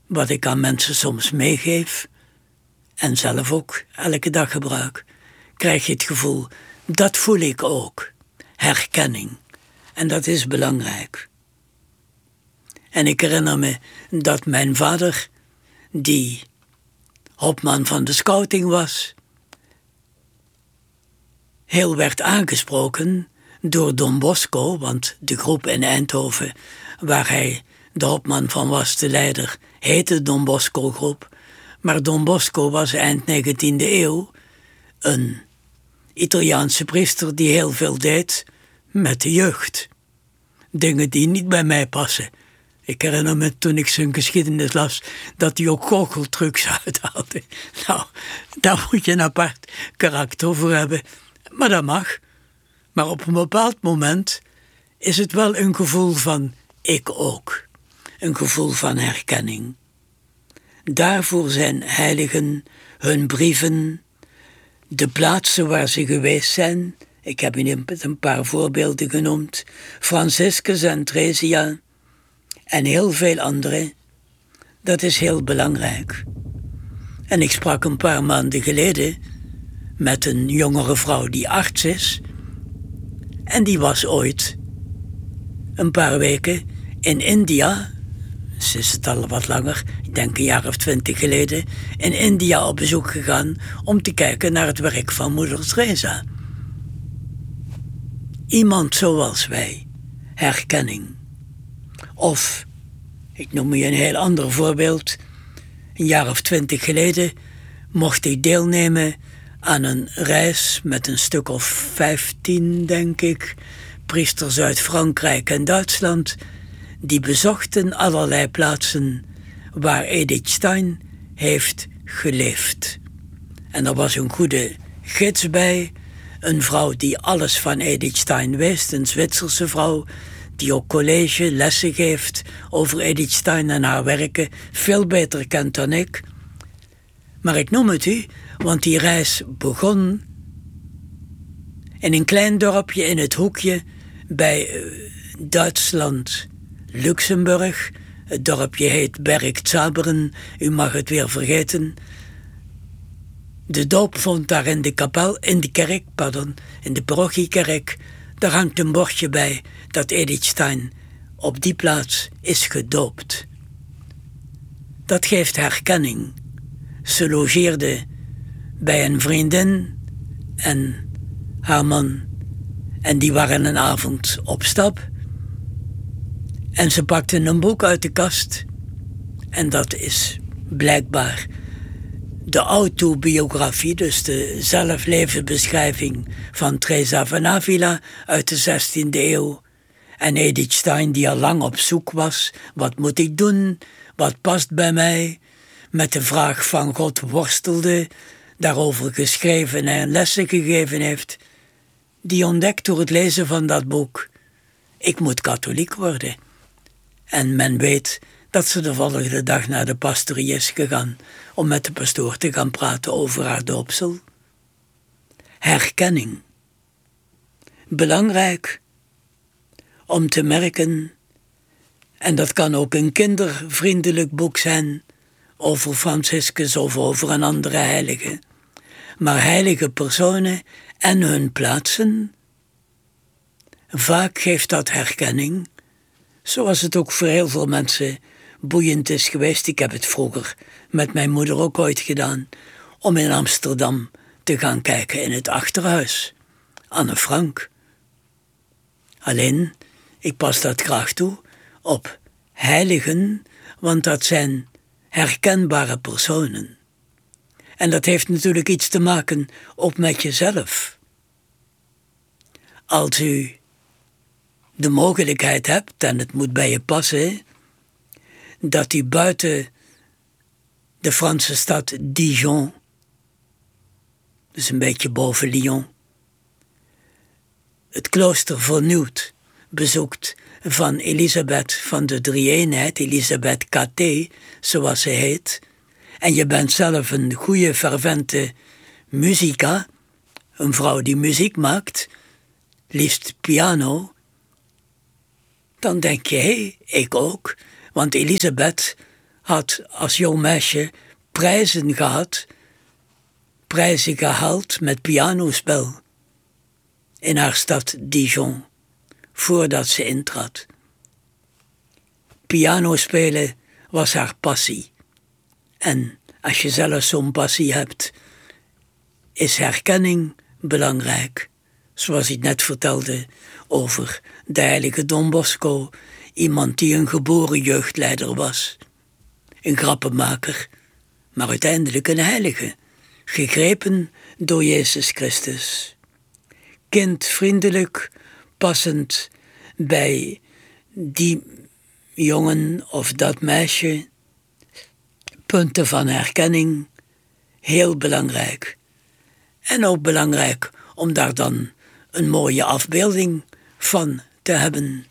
wat ik aan mensen soms meegeef en zelf ook elke dag gebruik, krijg je het gevoel, dat voel ik ook. Herkenning. En dat is belangrijk. En ik herinner me dat mijn vader, die hopman van de scouting was, heel werd aangesproken door Don Bosco, want de groep in Eindhoven, waar hij de hopman van was, de leider, heette Don Bosco groep. Maar Don Bosco was eind 19e eeuw een Italiaanse priester die heel veel deed met de jeugd. Dingen die niet bij mij passen. Ik herinner me toen ik zijn geschiedenis las dat hij ook goocheltrucs uithaalde. Nou, daar moet je een apart karakter voor hebben. Maar dat mag. Maar op een bepaald moment is het wel een gevoel van ik ook. Een gevoel van herkenning. Daarvoor zijn heiligen, hun brieven, de plaatsen waar ze geweest zijn. Ik heb hier een paar voorbeelden genoemd. Franciscus en Theresia en heel veel andere. Dat is heel belangrijk. En ik sprak een paar maanden geleden met een jongere vrouw die arts is. En die was ooit een paar weken in India, ze is het al wat langer, ik denk een jaar of 20 geleden, in India op bezoek gegaan om te kijken naar het werk van moeder Teresa. Iemand zoals wij, herkenning. Of, ik noem je een heel ander voorbeeld, een jaar of 20 geleden mocht ik deelnemen aan een reis met een stuk of 15, denk ik, priesters uit Frankrijk en Duitsland, die bezochten allerlei plaatsen waar Edith Stein heeft geleefd. En er was een goede gids bij, een vrouw die alles van Edith Stein wist, een Zwitserse vrouw, die ook college, lessen geeft over Edith Stein en haar werken, veel beter kent dan ik. Maar ik noem het u, want die reis begon in een klein dorpje in het hoekje bij Duitsland, Luxemburg. Het dorpje heet Bergzabern, u mag het weer vergeten. De doop vond daar in de in de parochiekerk. Daar hangt een bordje bij dat Edith Stein op die plaats is gedoopt. Dat geeft herkenning. Ze logeerde bij een vriendin en haar man. En die waren een avond op stap. En ze pakten een boek uit de kast. En dat is blijkbaar de autobiografie, dus de zelflevensbeschrijving van Teresa van Avila uit de 16e eeuw. En Edith Stein, die al lang op zoek was. Wat moet ik doen? Wat past bij mij? Met de vraag van God worstelde, daarover geschreven en lessen gegeven heeft. Die ontdekt door het lezen van dat boek: ik moet katholiek worden. En men weet dat ze de volgende dag naar de pastorie is gegaan om met de pastoor te gaan praten over haar doopsel. Herkenning. Belangrijk om te merken, en dat kan ook een kindervriendelijk boek zijn over Franciscus of over een andere heilige, maar heilige personen en hun plaatsen. Vaak geeft dat herkenning, zoals het ook voor heel veel mensen boeiend is geweest. Ik heb het vroeger met mijn moeder ook ooit gedaan, om in Amsterdam te gaan kijken in het achterhuis. Anne Frank. Alleen, ik pas dat graag toe op heiligen, want dat zijn herkenbare personen. En dat heeft natuurlijk iets te maken ook met jezelf. Als u de mogelijkheid hebt, en het moet bij je passen, dat u buiten de Franse stad Dijon, dus een beetje boven Lyon, het klooster vernieuwd bezoekt van Elisabeth van de Drie-eenheid, Elisabeth Caté, zoals ze heet, en je bent zelf een goede, fervente musica, een vrouw die muziek maakt, liefst piano, dan denk je, hé, ik ook, want Elisabeth had als jong meisje prijzen gehaald met pianospel in haar stad Dijon, voordat ze intrad. Pianospelen was haar passie. En als je zelf zo'n passie hebt, is herkenning belangrijk. Zoals ik net vertelde over de heilige Don Bosco, iemand die een geboren jeugdleider was. Een grappenmaker, maar uiteindelijk een heilige, gegrepen door Jezus Christus. Kindvriendelijk, passend bij die jongen of dat meisje, punten van herkenning, heel belangrijk. En ook belangrijk om daar dan een mooie afbeelding van te hebben.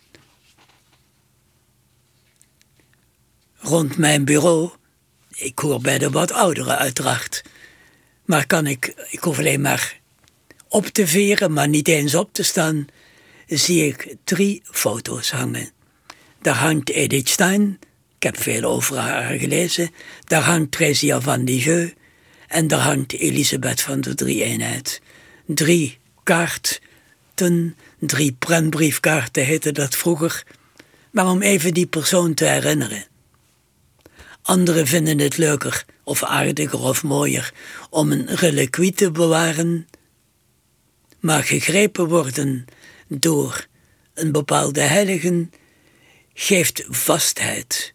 Rond mijn bureau, ik hoor bij de wat ouderen uiteraard, maar ik hoef alleen maar op te veren, maar niet eens op te staan, zie ik 3 foto's hangen. Daar hangt Edith Stein, ik heb veel over haar gelezen, daar hangt Theresia van Lisieux en daar hangt Elisabeth van de Drie-eenheid. 3 kaarten, 3 prentbriefkaarten heette dat vroeger, maar om even die persoon te herinneren. Anderen vinden het leuker of aardiger of mooier om een reliquie te bewaren, maar gegrepen worden door een bepaalde heilige geeft vastheid.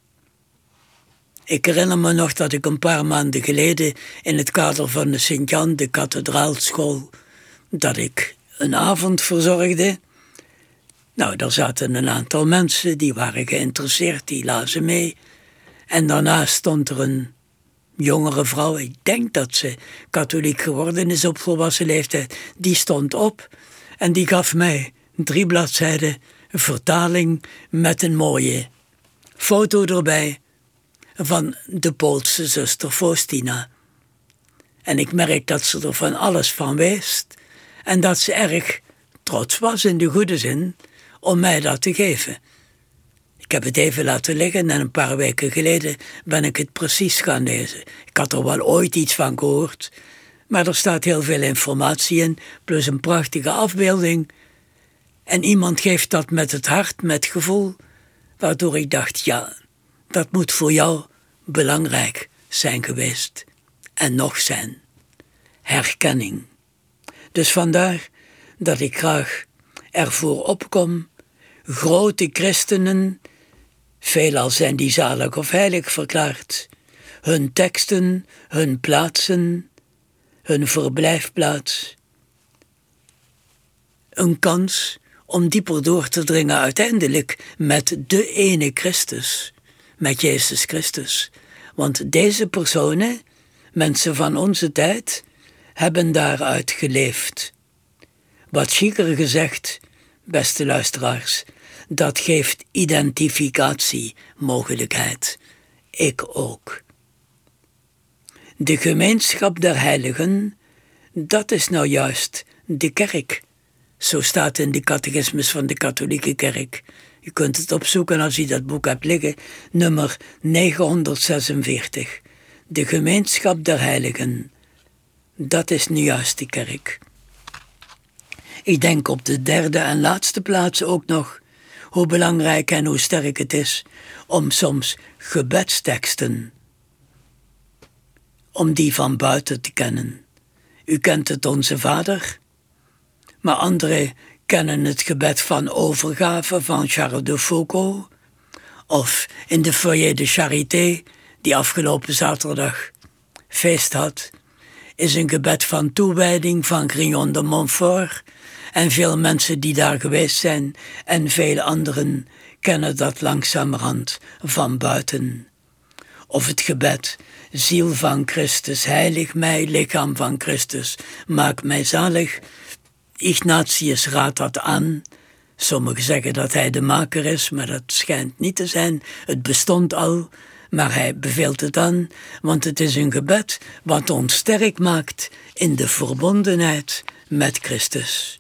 Ik herinner me nog dat ik een paar maanden geleden in het kader van de Sint-Jan, de kathedraalschool, dat ik een avond verzorgde. Nou, daar zaten een aantal mensen, die waren geïnteresseerd, die lazen mee. En daarna stond er een jongere vrouw, ik denk dat ze katholiek geworden is op volwassen leeftijd, die stond op en die gaf mij 3 bladzijden vertaling met een mooie foto erbij van de Poolse zuster Faustina. En ik merk dat ze er van alles van wist en dat ze erg trots was in de goede zin om mij dat te geven. Ik heb het even laten liggen en een paar weken geleden ben ik het precies gaan lezen. Ik had er wel ooit iets van gehoord, maar er staat heel veel informatie in, plus een prachtige afbeelding. En iemand geeft dat met het hart, met gevoel, waardoor ik dacht, ja, dat moet voor jou belangrijk zijn geweest. En nog zijn. Herkenning. Dus vandaar dat ik graag ervoor opkom, grote christenen, veelal zijn die zalig of heilig verklaard, hun teksten, hun plaatsen, hun verblijfplaats, een kans om dieper door te dringen uiteindelijk met de ene Christus, met Jezus Christus. Want deze personen, mensen van onze tijd, hebben daaruit geleefd. Wat chiquer gezegd, beste luisteraars, dat geeft identificatiemogelijkheid. Ik ook. De gemeenschap der heiligen, dat is nou juist de kerk. Zo staat in de catechismus van de katholieke kerk. U kunt het opzoeken als u dat boek hebt liggen, nummer 946. De gemeenschap der heiligen, dat is nu juist de kerk. Ik denk op de 3e en laatste plaats ook nog hoe belangrijk en hoe sterk het is om soms gebedsteksten, om die van buiten te kennen. U kent het Onze Vader, maar anderen kennen het gebed van overgave van Charles de Foucault, of in de Foyer de Charité, die afgelopen zaterdag feest had, is een gebed van toewijding van Grignon de Montfort. En veel mensen die daar geweest zijn en veel anderen kennen dat langzamerhand van buiten. Of het gebed, ziel van Christus, heilig mij, lichaam van Christus, maak mij zalig. Ignatius raadt dat aan. Sommigen zeggen dat hij de maker is, maar dat schijnt niet te zijn. Het bestond al, maar hij beveelt het aan, want het is een gebed wat ons sterk maakt in de verbondenheid met Christus.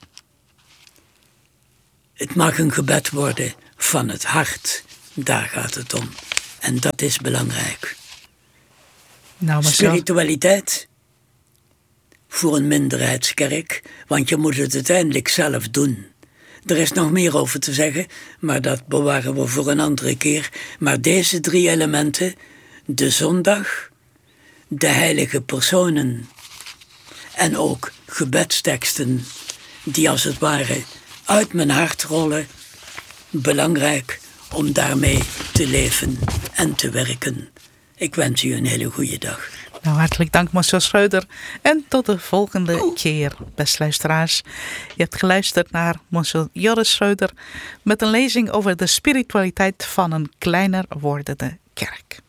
Het mag een gebed worden van het hart, daar gaat het om. En dat is belangrijk. Nou, Spiritualiteit voor een minderheidskerk, want je moet het uiteindelijk zelf doen. Er is nog meer over te zeggen, maar dat bewaren we voor een andere keer. Maar deze 3 elementen, de zondag, de heilige personen en ook gebedsteksten die als het ware uit mijn hart rollen, belangrijk om daarmee te leven en te werken. Ik wens u een hele goede dag. Nou, hartelijk dank, monsieur Schreuder. En tot de volgende keer, beste luisteraars. Je hebt geluisterd naar monsieur Joris Schreuder met een lezing over de spiritualiteit van een kleiner wordende kerk.